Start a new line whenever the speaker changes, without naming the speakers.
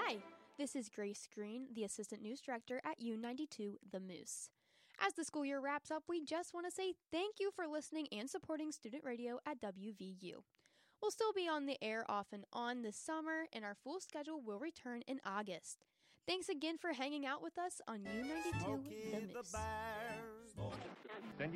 Hi, this is Grace Green, the Assistant News Director at U92 The Moose. As the school year wraps up, we just want to say thank you for listening and supporting student radio at WVU. We'll still be on the air off and on this summer, and our full schedule will return in August. Thanks again for hanging out with us on U92 The Moose.